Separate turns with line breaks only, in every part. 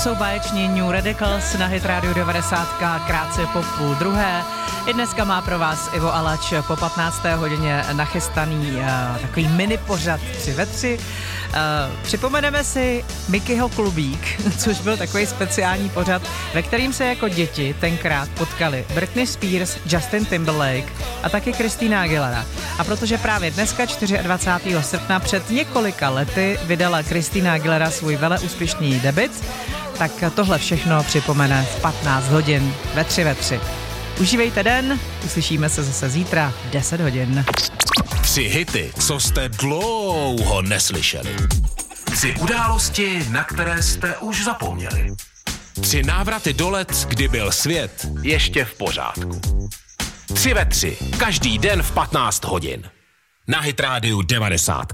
jsou báječní New Radicals na Hit Radio 90, krátce po 12:30. I dneska má pro vás Ivo Alač po 15. hodině nachystaný takový mini pořad 3 ve 3. Připomeneme si Mickeyho klubík, což byl takový speciální pořad, ve kterým se jako děti tenkrát potkali Britney Spears, Justin Timberlake a taky Christina Aguilera. A protože právě dneska 24. srpna před několika lety vydala Christina Aguilera svůj veleúspěšný debut, tak tohle všechno připomene v 15 hodin ve 3 ve 3. Užívejte den, uslyšíme se zase zítra v 10 hodin.
3 hity, co jste dlouho neslyšeli. 3 události, na které jste už zapomněli. 3 návraty do let, kdy byl svět ještě v pořádku. 3 ve 3, každý den v 15 hodin. Na Hit Radio 90.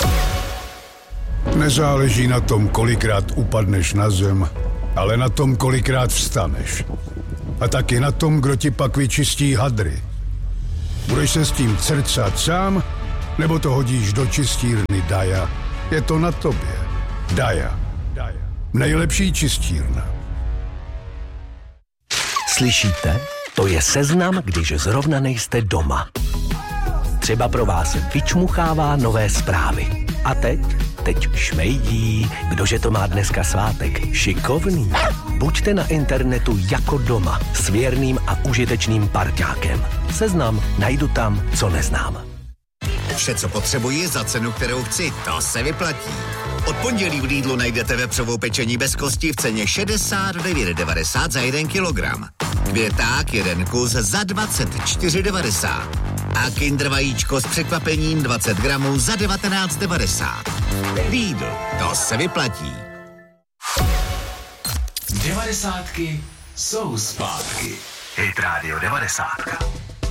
Nezáleží na tom, kolikrát upadneš na zem, ale na tom, kolikrát vstaneš. A taky na tom, kdo ti pak vyčistí hadry. Budeš se s tím crcat sám, nebo to hodíš do čistírny Daja? Je to na tobě. Daja. Nejlepší čistírna.
Slyšíte? To je seznam, když zrovna nejste doma. Třeba pro vás vyčmuchává nové zprávy. A teď šmejdí, kdože to má dneska svátek. Šikovný. Buďte na internetu jako doma s věrným a užitečným parťákem. Seznam najdu tam, co neznám.
Vše, co potřebuji za cenu, kterou chci, to se vyplatí. Od pondělí v Lidlu najdete vepřovou pečení bez kosti v ceně 69,90 za 1 kilogram. Květák 1 kus za 24,90. A Kinder vajíčko s překvapením 20 gramů za 19,90. Lidl, to se vyplatí.
90 jsou zpátky. Hit Radio 90.